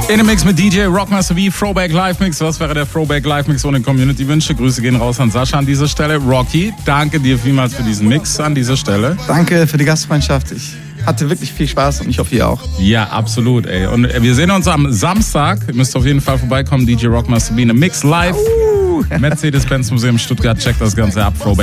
In dem Mix mit DJ Rockmaster V, Throwback Live Mix. Was wäre der Throwback Live Mix ohne Community-Wünsche? Grüße gehen raus an Sascha an dieser Stelle. Rocky, danke dir vielmals für diesen Mix an dieser Stelle. Danke für die Gastfreundschaft. Ich hatte wirklich viel Spaß und ich hoffe, ihr auch. Ja, absolut, ey. Und wir sehen uns am Samstag. Ihr müsst auf jeden Fall vorbeikommen. DJ Rockmaster V, eine Mix live. Mercedes-Benz Museum Stuttgart. Checkt das Ganze ab. Throwback